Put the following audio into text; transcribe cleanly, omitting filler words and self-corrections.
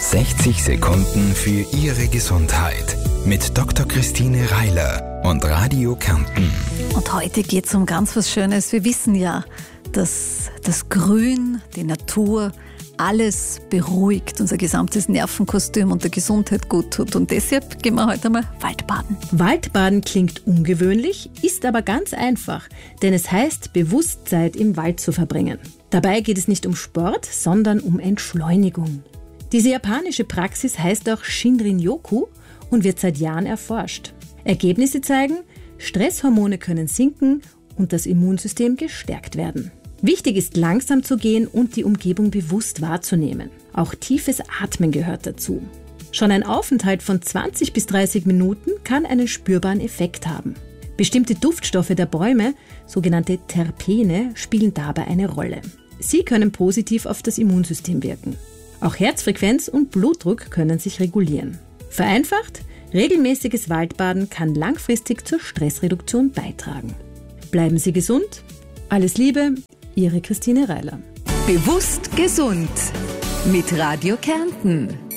60 Sekunden für Ihre Gesundheit mit Dr. Christine Reiler und Radio Kärnten. Und heute geht es um ganz was Schönes. Wir wissen ja, dass das Grün, die Natur, alles beruhigt, unser gesamtes Nervenkostüm und der Gesundheit gut tut. Und deshalb gehen wir heute mal Waldbaden. Waldbaden klingt ungewöhnlich, ist aber ganz einfach, denn es heißt, bewusst Zeit im Wald zu verbringen. Dabei geht es nicht um Sport, sondern um Entschleunigung. Diese japanische Praxis heißt auch Shinrin-yoku und wird seit Jahren erforscht. Ergebnisse zeigen, Stresshormone können sinken und das Immunsystem gestärkt werden. Wichtig ist, langsam zu gehen und die Umgebung bewusst wahrzunehmen. Auch tiefes Atmen gehört dazu. Schon ein Aufenthalt von 20 bis 30 Minuten kann einen spürbaren Effekt haben. Bestimmte Duftstoffe der Bäume, sogenannte Terpene, spielen dabei eine Rolle. Sie können positiv auf das Immunsystem wirken. Auch Herzfrequenz und Blutdruck können sich regulieren. Vereinfacht, regelmäßiges Waldbaden kann langfristig zur Stressreduktion beitragen. Bleiben Sie gesund. Alles Liebe, Ihre Christine Reiler. Bewusst gesund mit Radio Kärnten.